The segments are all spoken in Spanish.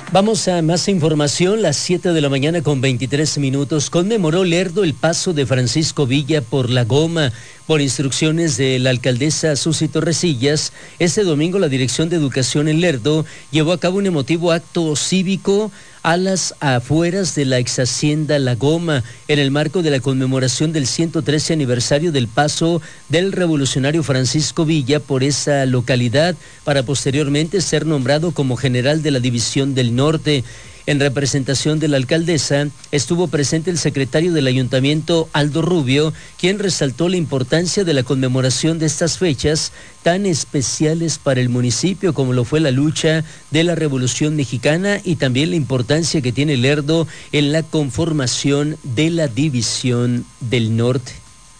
Vamos a más información. Las 7 de la mañana con 23 minutos. Conmemoró Lerdo el paso de Francisco Villa por La Goma. Por instrucciones de la alcaldesa Susi Torrecillas, este domingo la Dirección de Educación en Lerdo llevó a cabo un emotivo acto cívico a las afueras de la ex hacienda La Goma, en el marco de la conmemoración del 113 aniversario del paso del revolucionario Francisco Villa por esa localidad, para posteriormente ser nombrado como general de la División del Norte. En representación de la alcaldesa, estuvo presente el secretario del ayuntamiento, Aldo Rubio, quien resaltó la importancia de la conmemoración de estas fechas tan especiales para el municipio, como lo fue la lucha de la Revolución Mexicana y también la importancia que tiene Lerdo en la conformación de la División del Norte.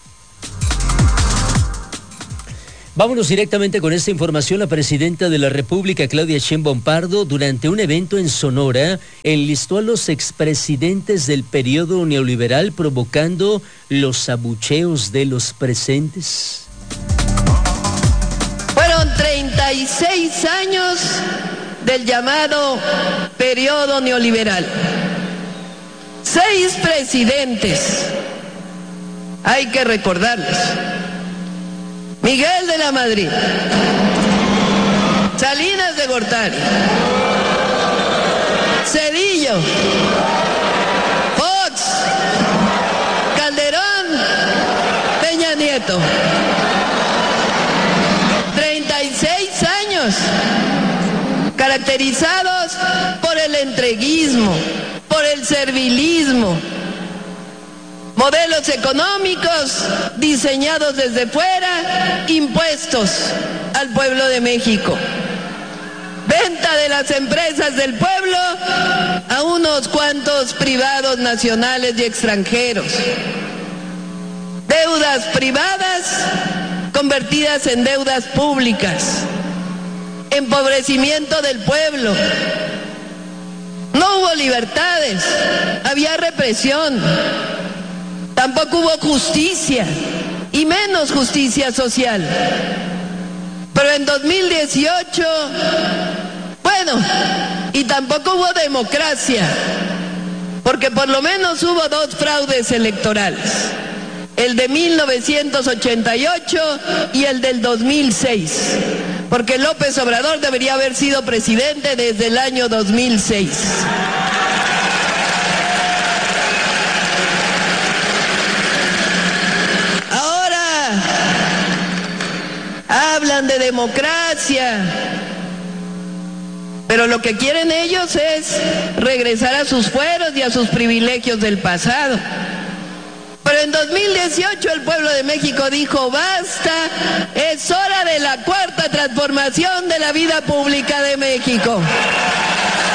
Vámonos directamente con esta información. La presidenta de la República, Claudia Sheinbaum Pardo, durante un evento en Sonora, enlistó a los expresidentes del periodo neoliberal, provocando los abucheos de los presentes. Fueron 36 años del llamado periodo neoliberal. 6 presidentes, hay que recordarles: Miguel de la Madrid, Salinas de Gortari, Zedillo, Fox, Calderón, Peña Nieto. 36 años caracterizados por el entreguismo, por el servilismo. Modelos económicos diseñados desde fuera, impuestos al pueblo de México. Venta de las empresas del pueblo a unos cuantos privados nacionales y extranjeros. Deudas privadas convertidas en deudas públicas. Empobrecimiento del pueblo. No hubo libertades, había represión. Tampoco hubo justicia, y menos justicia social. Pero en 2018, y tampoco hubo democracia, porque por lo menos hubo 2 fraudes electorales: el de 1988 y el del 2006, porque López Obrador debería haber sido presidente desde el año 2006. Hablan de democracia, pero lo que quieren ellos es regresar a sus fueros y a sus privilegios del pasado. Pero en 2018 el pueblo de México dijo: basta, es hora de la 4ª transformación de la vida pública de México.